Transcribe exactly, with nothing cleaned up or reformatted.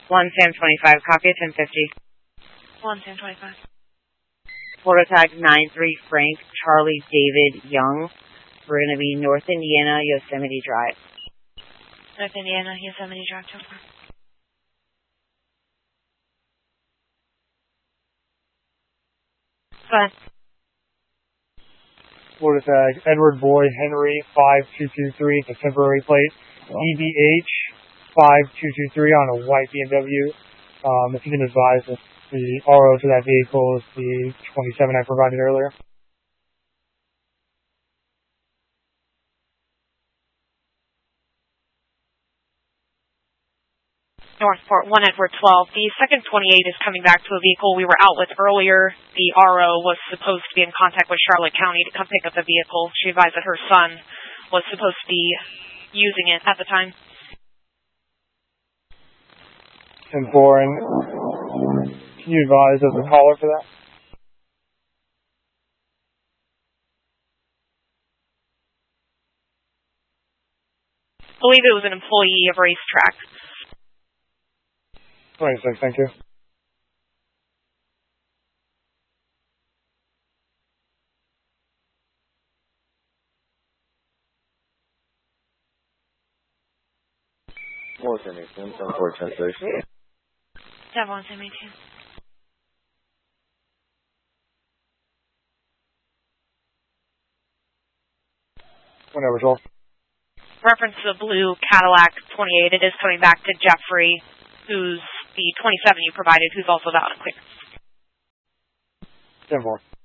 one Sam twenty-five, copy at ten fifty. one Sam twenty-five. Photo tag nine three Frank, Charlie David Young. We're going to be North Indiana, Yosemite Drive. North Indiana, Yosemite Drive, so far. Go ahead. Florida tag Edward Boy Henry five two two three, it's a temporary plate. E B H five two two three on a white B M W. Um, if you can advise if the R O to that vehicle is the twenty-seven I provided earlier. Northport, one Edward twelve. The second twenty-eight is coming back to a vehicle we were out with earlier. The R O was supposed to be in contact with Charlotte County to come pick up the vehicle. She advised that her son was supposed to be using it at the time. ten four, and can you advise of the caller for that? I believe it was an employee of Racetrack. twenty-six, thank you. More than eighteen, ten four, ten six. ten one, ten eighteen. Whenever, twelve. Reference to the blue Cadillac twenty-eight, it is coming back to Jeffrey, who's the twenty-seven you provided, who's also valid and clear. ten four.